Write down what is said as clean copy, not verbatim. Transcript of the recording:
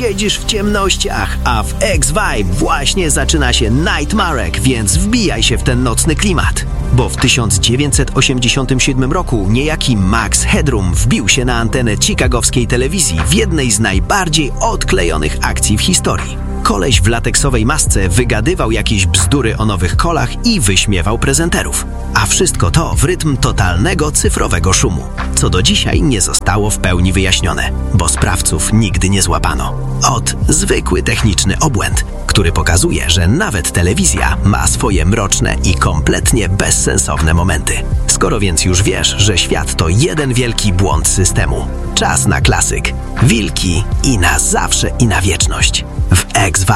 siedzisz w ciemnościach, a w X-Vibe właśnie zaczyna się Nightmarek, więc wbijaj się w ten nocny klimat. Bo w 1987 roku niejaki Max Headroom wbił się na antenę chicagowskiej telewizji w jednej z najbardziej odklejonych akcji w historii. Koleś w lateksowej masce wygadywał jakieś bzdury o nowych kolach i wyśmiewał prezenterów. A wszystko to w rytm totalnego cyfrowego szumu, co do dzisiaj nie zostało w pełni wyjaśnione, bo sprawców nigdy nie złapano. Zwykły techniczny obłęd, który pokazuje, że nawet telewizja ma swoje mroczne i kompletnie bezsensowne momenty. Skoro więc już wiesz, że świat to jeden wielki błąd systemu, czas na klasyk. Wilki i na zawsze i na wieczność. W X-Vibe.